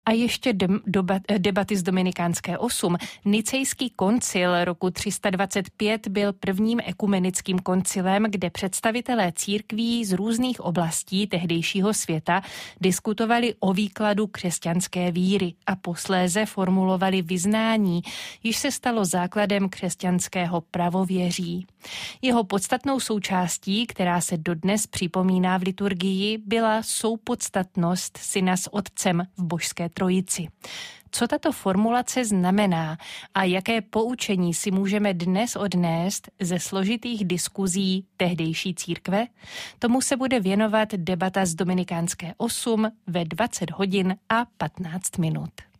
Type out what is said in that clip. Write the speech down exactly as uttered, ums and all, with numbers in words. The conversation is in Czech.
A ještě de- doba- debaty z Dominikánské osm. Nicejský koncil roku tři sta dvacet pět byl prvním ekumenickým koncilem, kde představitelé církví z různých oblastí tehdejšího světa diskutovali o výkladu křesťanské víry a posléze formulovali vyznání, již se stalo základem křesťanského pravověří. Jeho podstatnou součástí, která se dodnes připomíná v liturgii, byla soupodstatnost syna s otcem v božské trojici. Co tato formulace znamená a jaké poučení si můžeme dnes odnést ze složitých diskuzí tehdejší církve? Tomu se bude věnovat debata z Dominikánské osm ve dvacet hodin a patnáct minut.